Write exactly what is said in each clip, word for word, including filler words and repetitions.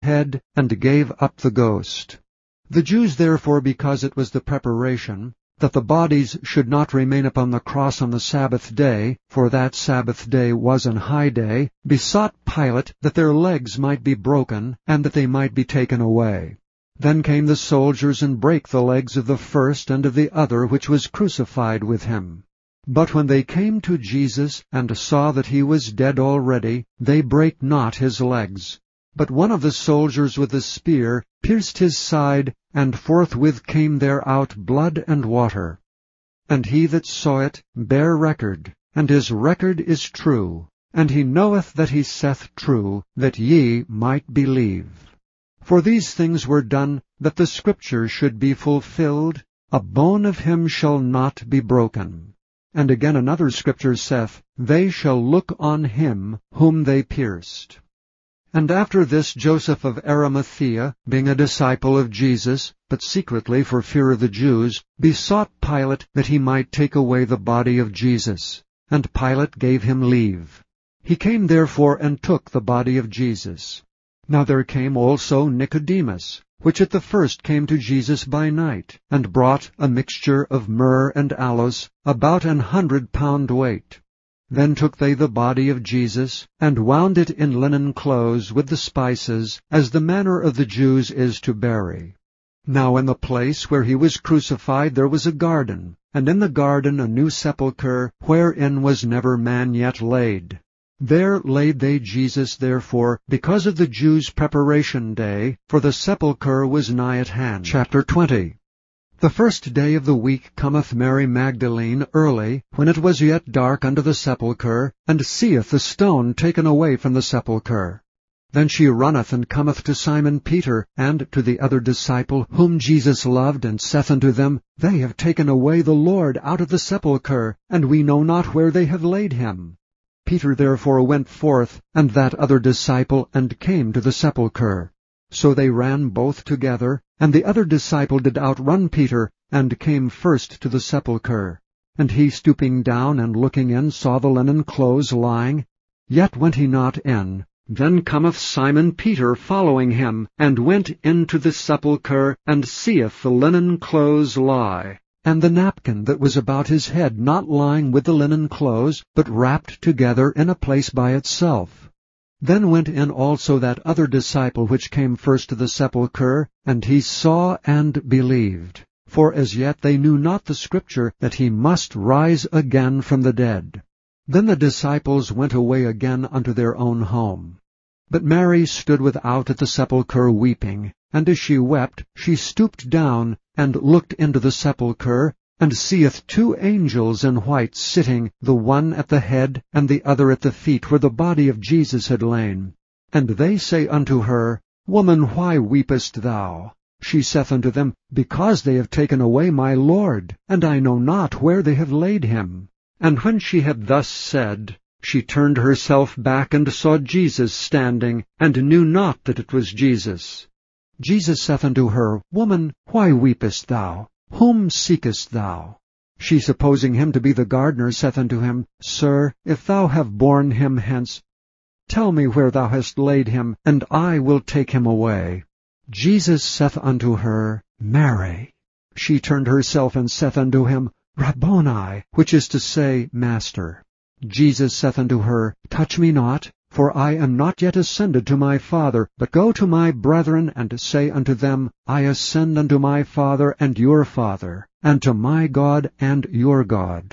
head, and gave up the ghost. The Jews therefore, because it was the preparation, that the bodies should not remain upon the cross on the Sabbath day, for that Sabbath day was an high day, besought Pilate that their legs might be broken, and that they might be taken away. Then came the soldiers, and brake the legs of the first and of the other which was crucified with him. But when they came to Jesus, and saw that he was dead already, they brake not his legs. But one of the soldiers with a spear pierced his side, and forthwith came there out blood and water. And he that saw it bare record, and his record is true, and he knoweth that he saith true, that ye might believe. For these things were done, that the Scripture should be fulfilled, A bone of him shall not be broken. And again another Scripture saith, They shall look on him whom they pierced. And after this Joseph of Arimathea, being a disciple of Jesus, but secretly for fear of the Jews, besought Pilate that he might take away the body of Jesus. And Pilate gave him leave. He came therefore and took the body of Jesus. Now there came also Nicodemus, which at the first came to Jesus by night, and brought a mixture of myrrh and aloes, about an hundred pound weight. Then took they the body of Jesus, and wound it in linen clothes with the spices, as the manner of the Jews is to bury. Now in the place where he was crucified there was a garden, and in the garden a new sepulchre, wherein was never man yet laid. There laid they Jesus therefore, because of the Jews' preparation day, for the sepulchre was nigh at hand. Chapter twenty. The first day of the week cometh Mary Magdalene early, when it was yet dark, unto the sepulchre, and seeth the stone taken away from the sepulchre. Then she runneth and cometh to Simon Peter, and to the other disciple, whom Jesus loved, and saith unto them, They have taken away the Lord out of the sepulchre, and we know not where they have laid him. Peter therefore went forth, and that other disciple, and came to the sepulchre. So they ran both together, and the other disciple did outrun Peter, and came first to the sepulchre. And he, stooping down and looking in, saw the linen clothes lying. Yet went he not in. Then cometh Simon Peter following him, and went into the sepulchre, and seeth the linen clothes lie, and the napkin that was about his head not lying with the linen clothes, but wrapped together in a place by itself. Then went in also that other disciple which came first to the sepulchre, and he saw and believed. For as yet they knew not the Scripture, that he must rise again from the dead. Then the disciples went away again unto their own home. But Mary stood without at the sepulchre weeping, and as she wept, she stooped down, and looked into the sepulchre, and seeth two angels in white sitting, the one at the head, and the other at the feet, where the body of Jesus had lain. And they say unto her, Woman, why weepest thou? She saith unto them, Because they have taken away my Lord, and I know not where they have laid him. And when she had thus said, she turned herself back, and saw Jesus standing, and knew not that it was Jesus. Jesus saith unto her, Woman, why weepest thou? Whom seekest thou? She, supposing him to be the gardener, saith unto him, Sir, if thou have borne him hence, tell me where thou hast laid him, and I will take him away. Jesus saith unto her, Mary. She turned herself, and saith unto him, Rabboni, which is to say, Master. Jesus saith unto her, Touch me not, for I am not yet ascended to my Father, but go to my brethren, and say unto them, I ascend unto my Father and your Father, and to my God and your God.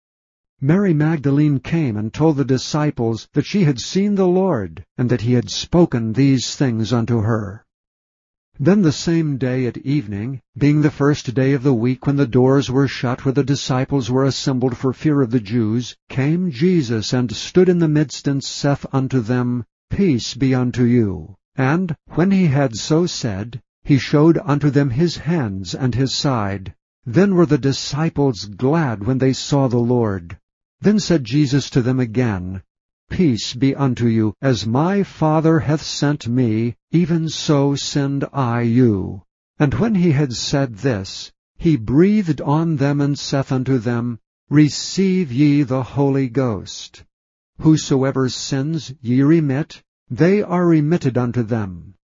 Mary Magdalene came and told the disciples that she had seen the Lord, and that he had spoken these things unto her. Then the same day at evening, being the first day of the week, when the doors were shut where the disciples were assembled for fear of the Jews, came Jesus, and stood in the midst, and saith unto them, Peace be unto you. And when he had so said, he showed unto them his hands and his side. Then were the disciples glad when they saw the Lord. Then said Jesus to them again, Peace be unto you. As my Father hath sent me, even so send I you. And when he had said this, he breathed on them, and saith unto them, Receive ye the Holy Ghost. Whosoever sins ye remit, they are remitted unto them.